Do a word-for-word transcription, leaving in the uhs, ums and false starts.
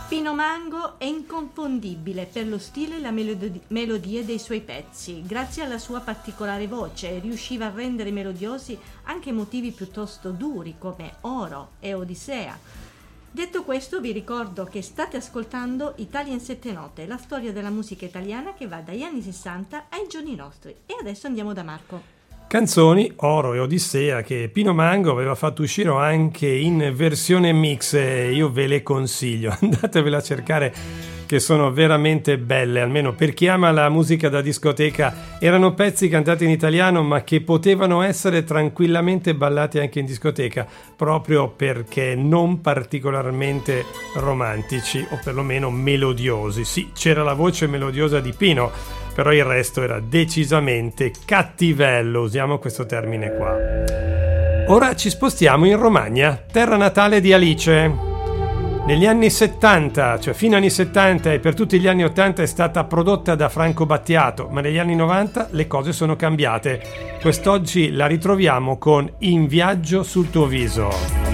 Pino Mango è inconfondibile per lo stile e la melodi- melodia dei suoi pezzi. Grazie alla sua particolare voce riusciva a rendere melodiosi anche motivi piuttosto duri come Oro e Odissea. Detto questo, vi ricordo che state ascoltando Italia in sette note, la storia della musica italiana che va dagli anni sessanta ai giorni nostri. E adesso andiamo da Marco. Canzoni, Oro e Odissea, che Pino Mango aveva fatto uscire anche in versione mix, e io ve le consiglio, andatevele a cercare, che sono veramente belle, almeno per chi ama la musica da discoteca. Erano pezzi cantati in italiano ma che potevano essere tranquillamente ballati anche in discoteca, proprio perché non particolarmente romantici o perlomeno melodiosi. Sì, c'era la voce melodiosa di Pino, però il resto era decisamente cattivello, usiamo questo termine qua. Ora ci spostiamo in Romagna, terra natale di Alice. Negli anni settanta, cioè fino agli anni settanta e per tutti gli anni ottanta, è stata prodotta da Franco Battiato, ma negli anni novanta le cose sono cambiate. Quest'oggi la ritroviamo con In viaggio sul tuo viso.